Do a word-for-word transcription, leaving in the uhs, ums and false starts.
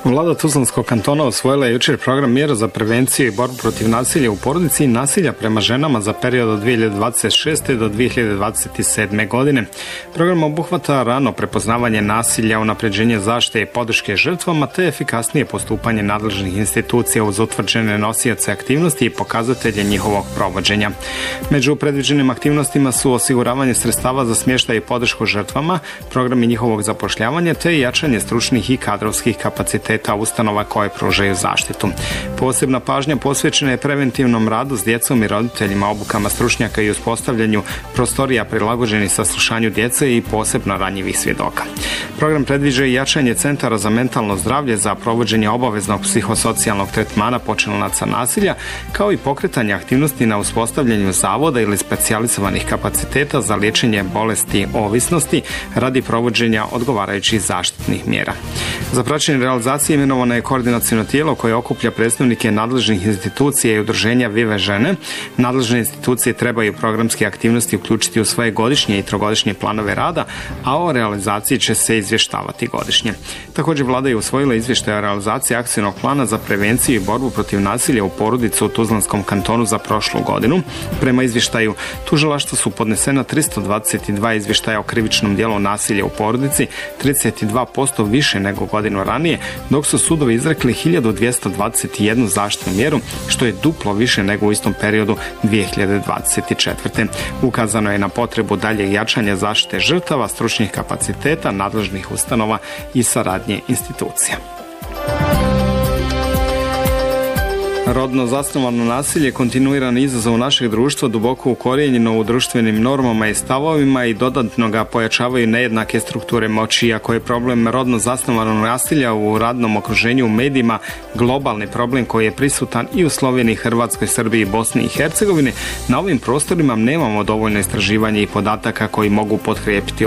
Vlada Tuzlanskog kantona usvojila je jučer program mjera za prevenciju i borbu protiv nasilja u porodici i nasilja prema ženama za period od dvije hiljade dvadeset šeste. do dvije hiljade dvadeset sedme. godine. Program obuhvata rano prepoznavanje nasilja, unapređenje zaštite i podrške žrtvama te efikasnije postupanje nadležnih institucija uz utvrđene nosioce aktivnosti i pokazatelje njihovog provođenja. Među predviđenim aktivnostima su osiguravanje sredstava za smještaj i podršku žrtvama, programi njihovog zapošljavanja te jačanje stručnih i kadrovskih kapaciteta ustanova koje pružaju zaštitu. Posebna pažnja posvećena je preventivnom radu s djecom i roditeljima, obukama stručnjaka i uspostavljanju prostorija prilagođenih saslušanju djece i posebno ranjivih svjedoka. Program predviđa i jačanje centara za mentalno zdravlje za provođenje obaveznog psihosocijalnog tretmana počinilaca nasilja, kao i pokretanje aktivnosti na uspostavljanju zavoda ili specijalizovanih kapaciteta za liječenje bolesti ovisnosti radi provođenja odgovarajućih zaštitnih mjera. Za praćenje realizacije imenovano je koordinaciono tijelo koje okuplja predstavnike nadležnih institucija i udruženja Vive žene. Nadležne institucije trebaju programske aktivnosti uključiti u svoje godišnje i trogodišnje planove rada, a o realizaciji će se izvještavati godišnje. Također vlada je usvojila izvještaj o realizaciji akcijnog plana za prevenciju i borbu protiv nasilja u porodici u Tuzlanskom kantonu za prošlu godinu. Prema izvještaju tužilaštva su podnesena tristo dvadeset dva izvještaja o krivičnom djelu nasilja u porodici, trideset dva posto više nego godinu ranije, dok su sudovi izrekli hiljadu dvjesto dvadeset jednu zaštitnu mjeru, što je duplo više nego u istom periodu dvije hiljade dvadeset četvrte. Ukazano je na potrebu daljeg jačanja zaštite žrtava, stručnih kapaciteta, nadležnih ustanova i saradnje institucija. Rodno zasnovano nasilje kontinuirani izazov našeg društva duboko ukorijenjeno u društvenim normama i stavovima i dodatno ga pojačavaju nejednake strukture moći. Iako je problem rodno zasnovanog nasilja u radnom okruženju u medijima globalni problem koji je prisutan i u Sloveniji, Hrvatskoj, Srbiji, Bosni i Hercegovini, na ovim prostorima nemamo dovoljno istraživanja i podataka koji mogu potkrijepiti